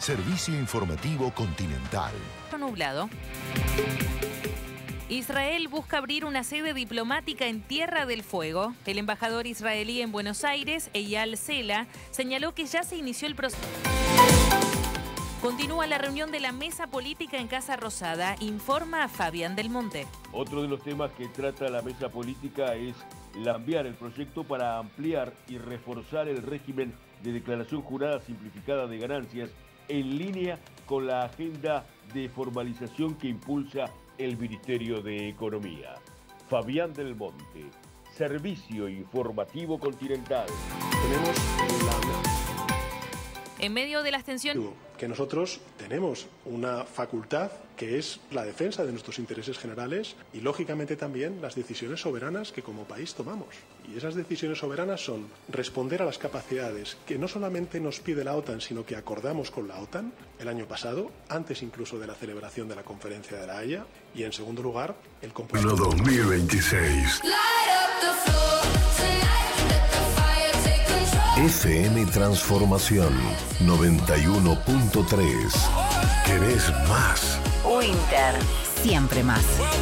Servicio Informativo Continental. Nublado. Israel busca abrir una sede diplomática en Tierra del Fuego. El embajador israelí en Buenos Aires, Eyal Sela, señaló que ya se inició el proceso. Continúa la reunión de la mesa política en Casa Rosada, informa a Fabián Del Monte. Otro de los temas que trata la mesa política es enviar el proyecto para ampliar y reforzar el régimen de declaración jurada simplificada de ganancias en línea con la agenda de formalización que impulsa el Ministerio de Economía. Fabián Del Monte, Servicio Informativo Continental. Tenemos En medio de las tensiones... que nosotros tenemos una facultad que es la defensa de nuestros intereses generales y, lógicamente, también las decisiones soberanas que como país tomamos. Y esas decisiones soberanas son responder a las capacidades que no solamente nos pide la OTAN, sino que acordamos con la OTAN el año pasado, antes incluso de la celebración de la Conferencia de La Haya, y, en segundo lugar, el compromiso... 2026. FM Transformación 91.3. ¿Querés más? Winter, siempre más.